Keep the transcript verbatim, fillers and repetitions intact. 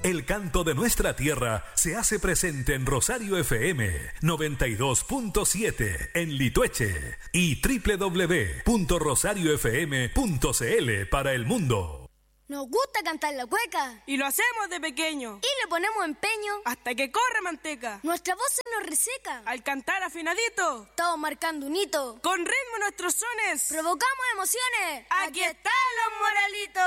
El canto de nuestra tierra se hace presente en Rosario F M noventa y dos punto siete en Litueche y doble u doble u doble u punto rosario f m punto c l para el mundo. Nos gusta cantar la cueca. Y lo hacemos de pequeño. Y le ponemos empeño. Hasta que corre manteca. Nuestra voz se nos reseca. Al cantar afinadito. Estamos marcando un hito. Con ritmo nuestros sones. Provocamos emociones. Aquí están los moralitos.